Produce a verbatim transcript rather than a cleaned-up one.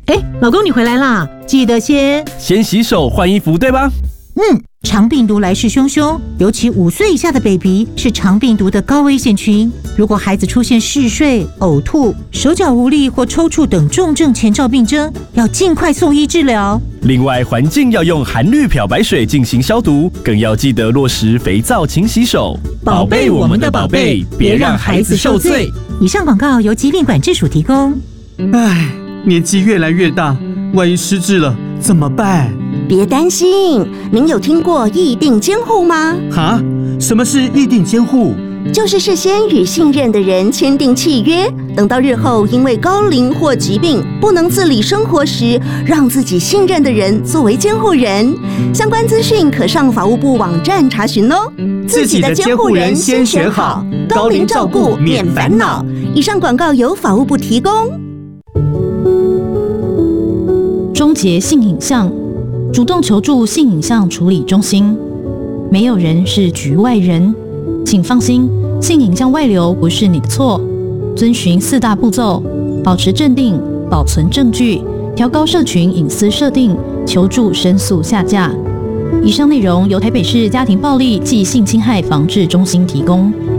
哎，老公你回来啦，记得先先洗手换衣服，对吧？ 嗯，肠病毒来势汹汹，尤其五岁以下的 baby 是肠病毒的高危险群。如果孩子出现嗜睡、呕吐、手脚无力或抽搐等重症前兆病征，要尽快送医治疗。 另外，环境要用含氯漂白水进行消毒，更要记得落实肥皂勤洗手，宝贝我们的宝贝，别让孩子受罪。 以上广告由疾病管制署提供。 唉，年纪越来越大，万一失智了怎么办？ 别担心，您有听过议定监护吗？ 哈？什么是议定监护？ 就是事先与信任的人签订契约，等到日后因为高龄或疾病不能自理生活时，让自己信任的人作为监护人。相关资讯可上法务部网站查询哦。 自己的监护人先选好，高龄照顾免烦恼。 以上广告由法务部提供。 终结性影像，主动求助性影像处理中心。没有人是局外人，请放心，性影像外流不是你的错。遵循四大步骤，保持镇定，保存证据，调高社群隐私设定，求助申诉下架。以上内容由台北市家庭暴力暨性侵害防治中心提供。